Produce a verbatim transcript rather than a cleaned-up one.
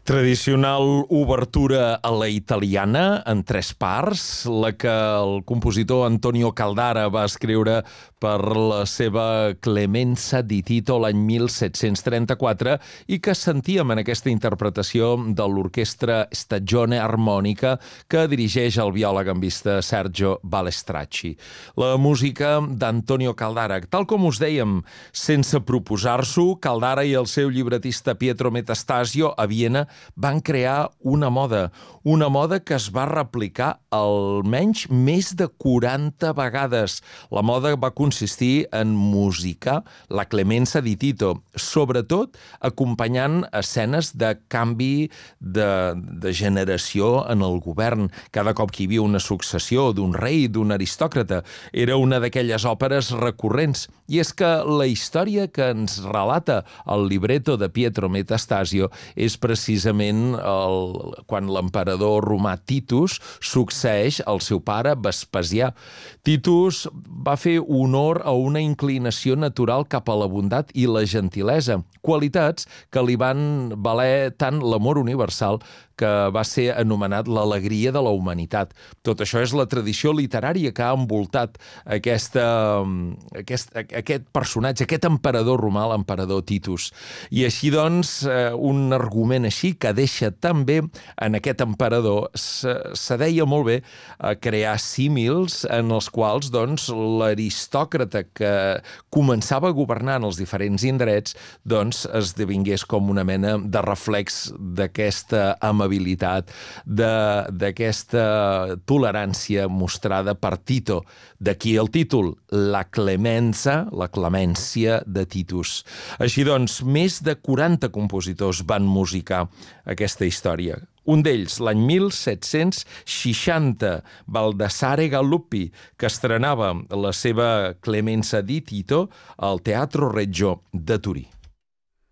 Tradicional obertura a la italiana, en tres parts, la que el compositor Antonio Caldara va escriure per la seva Clemenza di Tito l'any mil set-cents trenta-quatre i que sentíem en aquesta interpretació de l'orquestra Stagione Armonica que dirigeix el viola gambista Sergio Balestracci. La música d'Antonio Caldara. Tal com us dèiem, sense proposar-s'ho, Caldara i el seu llibretista Pietro Metastasio a Viena van crear una moda, una moda que es va replicar almenys més de quaranta vegades. La moda va consistir en musicar la Clemenza di Tito, sobretot acompanyant escenes de canvi de, de generació en el govern. Cada cop que hi havia una successió d'un rei, d'un aristòcrata, era una d'aquelles òperes recurrents. I és que la història que ens relata el libretto de Pietro Metastasio és precisament el, quan l'emperador romà Titus succeeix al seu pare Vespasià. Titus va fer honor a una inclinació natural cap a la bondat i la gentilesa, qualitats que li van valer tant l'amor universal que va ser anomenat l'alegria de la humanitat. Tot això és la tradició literària que ha envoltat aquesta, aquest, aquest personatge, aquest emperador romà, l'emperador Titus. I així, doncs, un argument així que deixa també en aquest emperador se, se deia molt bé a crear símils en els quals, doncs, l'aristòcrata que començava a governar en els diferents indrets, doncs, esdevingués com una mena de reflex d'aquesta amabilitat, d'aquesta tolerància mostrada per Tito. D'aquí el títol, La Clemenza, la clemència de Titus. Així doncs, més de quaranta compositors van musicar aquesta història. Un d'ells, l'any mil set-cents seixanta, Baldassare Galuppi, que estrenava la seva Clemenza di Tito al Teatro Regio de Turí.